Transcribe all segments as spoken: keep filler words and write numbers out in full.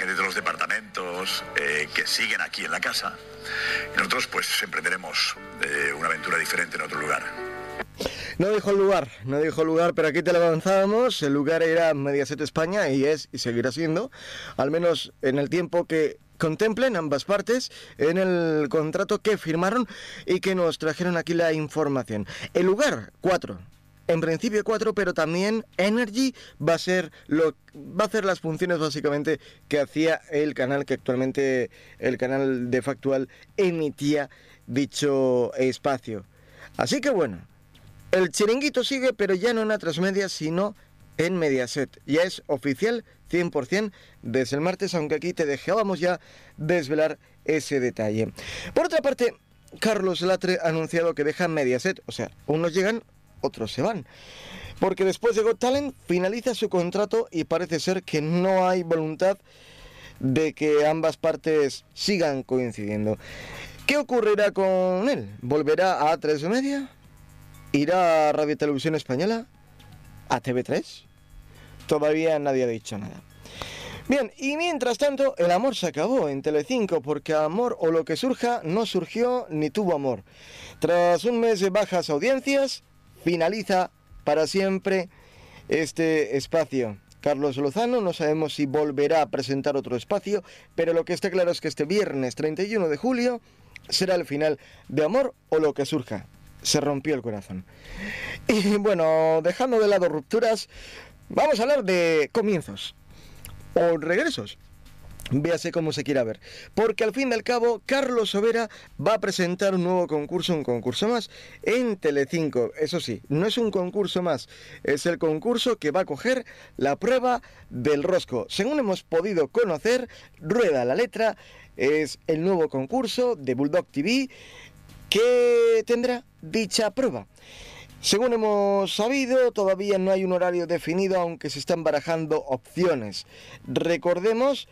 gente de los departamentos eh, que siguen aquí en la casa. Y nosotros pues emprenderemos eh, una aventura diferente en otro lugar. No dijo el lugar, no dijo el lugar, pero aquí te lo avanzábamos. El lugar era Mediaset España y es y seguirá siendo, al menos en el tiempo que contemplen ambas partes en el contrato que firmaron y que nos trajeron aquí la información. El lugar, cuatro. En principio cuatro, pero también Energy va a ser lo va a hacer las funciones básicamente que hacía el canal que actualmente el canal de Factual emitía dicho espacio. Así que bueno, el chiringuito sigue, pero ya no en Atresmedia, sino en Mediaset. Ya es oficial cien por ciento desde el martes, aunque aquí te dejábamos ya desvelar ese detalle. Por otra parte, Carlos Latre ha anunciado que deja Mediaset, o sea, unos llegan, otros se van. Porque después de Got Talent finaliza su contrato y parece ser que no hay voluntad de que ambas partes sigan coincidiendo. ¿Qué ocurrirá con él? ¿Volverá a Atresmedia? ¿Irá a Radio Televisión Española? ¿A T V tres? Todavía nadie ha dicho nada. Bien, y mientras tanto, el amor se acabó en Telecinco, porque Amor o lo que surja no surgió ni tuvo amor. Tras un mes de bajas audiencias, finaliza para siempre este espacio. Carlos Lozano, no sabemos si volverá a presentar otro espacio, pero lo que está claro es que este viernes treinta y uno de julio será el final de Amor o lo que surja. Se rompió el corazón. Y bueno, dejando de lado rupturas, vamos a hablar de comienzos o regresos. Véase cómo se quiera ver. Porque al fin y al cabo, Carlos Sobera va a presentar un nuevo concurso, un concurso más, en Telecinco. Eso sí, no es un concurso más, es el concurso que va a coger la prueba del rosco. Según hemos podido conocer, Rueda la Letra es el nuevo concurso de Bulldog T V que tendrá dicha prueba. Según hemos sabido, todavía no hay un horario definido, aunque se están barajando opciones. Recordemos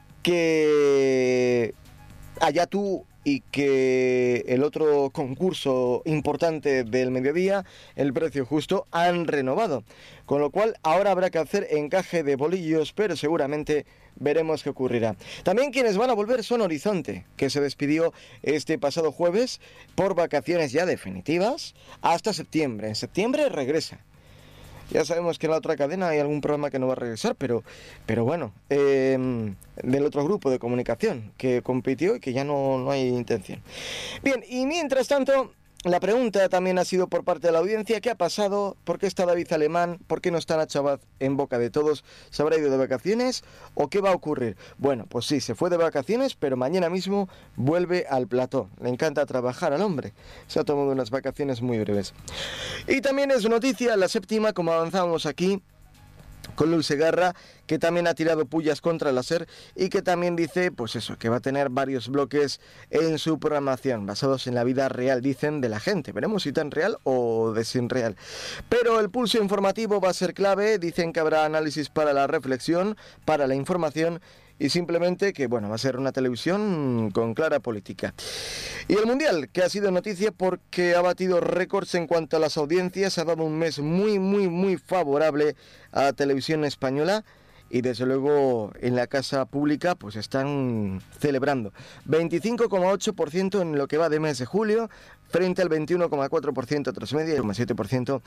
que Allá tú y que el otro concurso importante del mediodía, El Precio Justo, han renovado. Con lo cual ahora habrá que hacer encaje de bolillos, pero seguramente veremos qué ocurrirá. También quienes van a volver son Horizonte, que se despidió este pasado jueves por vacaciones ya definitivas hasta septiembre. En septiembre regresa. Ya sabemos que en la otra cadena hay algún programa que no va a regresar, pero, pero bueno, eh, del otro grupo de comunicación que compitió y que ya no, no hay intención. Bien, y mientras tanto, la pregunta también ha sido por parte de la audiencia: ¿qué ha pasado? ¿Por qué está David Alemán? ¿Por qué no está Nacho Abad en boca de todos? ¿Se habrá ido de vacaciones? ¿O qué va a ocurrir? Bueno, pues sí, se fue de vacaciones, pero mañana mismo vuelve al plató. Le encanta trabajar al hombre. Se ha tomado unas vacaciones muy breves. Y también es noticia la séptima, como avanzábamos aquí, con Luis Segarra, que también ha tirado pullas contra la SER y que también dice, pues eso, que va a tener varios bloques en su programación, basados en la vida real, dicen, de la gente. Veremos si tan real o de sin real. Pero el pulso informativo va a ser clave, dicen que habrá análisis para la reflexión, para la información, y simplemente que, bueno, va a ser una televisión con clara política. Y el Mundial, que ha sido noticia porque ha batido récords en cuanto a las audiencias, ha dado un mes muy, muy, muy favorable a Televisión Española. Y desde luego en la casa pública pues están celebrando veinticinco coma ocho por ciento en lo que va de mes de julio, frente al veintiuno coma cuatro por ciento de Atresmedia y coma siete por ciento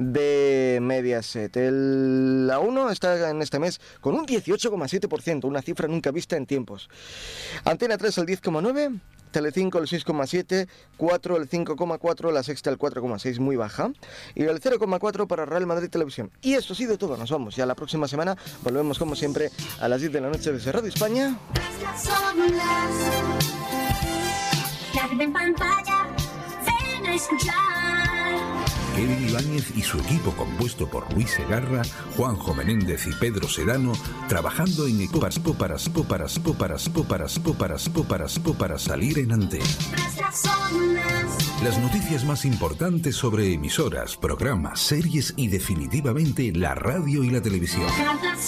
de Mediaset. El La uno está en este mes con un dieciocho coma siete por ciento, una cifra nunca vista en tiempos. Antena tres el diez coma nueve por ciento, Telecinco el seis coma siete por ciento, cuatro el cinco coma cuatro por ciento, La Sexta el cuatro coma seis por ciento, muy baja, y el cero coma cuatro por ciento para Real Madrid Televisión. Y esto ha sido todo, nos vamos. Ya la próxima semana volvemos como siempre a las diez de la noche desde Radio España. Kevin Ibáñez y su equipo, compuesto por Luis Segarra, Juanjo Menéndez y Pedro Sedano, trabajando en equipo para spo para spo para spo para spo para spo para spo para spo para salir en antena. Las noticias más importantes sobre emisoras, programas, series y definitivamente la radio y la televisión.